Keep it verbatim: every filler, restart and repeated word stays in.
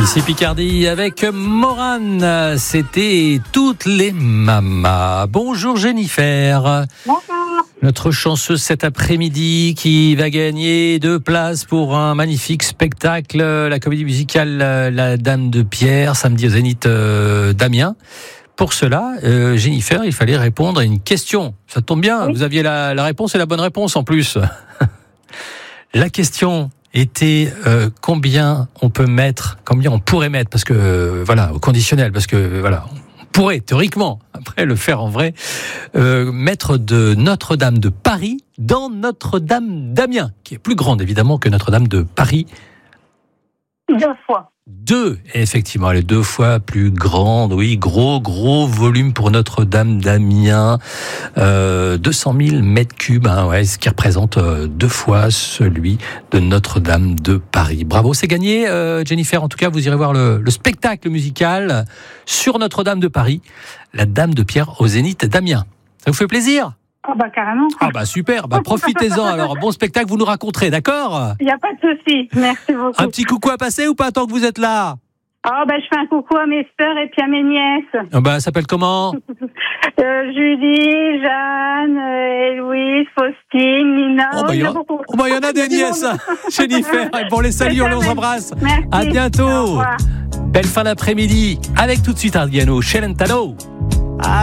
Ici Picardie avec Morane, c'était Toutes les mamas. Bonjour Jennifer. Bonjour. Notre chanceuse cet après-midi qui va gagner deux places pour un magnifique spectacle, la comédie musicale La Dame de Pierre, samedi au Zénith euh, d'Amiens. Pour cela, euh, Jennifer, il fallait répondre à une question. Ça tombe bien, oui. Vous aviez la, la réponse et la bonne réponse en plus. La question était euh, combien on peut mettre, combien on pourrait mettre, parce que euh, voilà, au conditionnel, parce que voilà, on pourrait théoriquement, après le faire en vrai, euh, mettre de Notre-Dame de Paris dans Notre-Dame d'Amiens, qui est plus grande évidemment que Notre-Dame de Paris. Deux fois. Deux, effectivement, elle est deux fois plus grande, oui, gros, gros volume pour Notre-Dame d'Amiens, euh, deux cent mille mètres cubes, hein, ouais, ce qui représente euh, deux fois celui de Notre-Dame de Paris. Bravo, c'est gagné, euh, Jennifer, en tout cas, vous irez voir le, le spectacle musical sur Notre-Dame de Paris, La Dame de Pierre au Zénith d'Amiens. Ça vous fait plaisir ? Ah bah carrément. Ah bah super, bah profitez-en alors, bon spectacle, vous nous raconterez, d'accord ? Il n'y a pas de souci, merci beaucoup. Un petit coucou à passer ou pas tant que vous êtes là ? Ah bah je fais un coucou à mes sœurs et puis à mes nièces. Ah bah, ça s'appelle comment ? euh, Julie, Jeanne, euh, Héloïse, Faustine, Nina. Oh bah il y, a... oh bah, y en a des nièces, Jennifer. Bon les salut, on les embrasse. Merci. À bientôt. Belle fin d'après-midi avec tout de suite Ardiano, Celentano.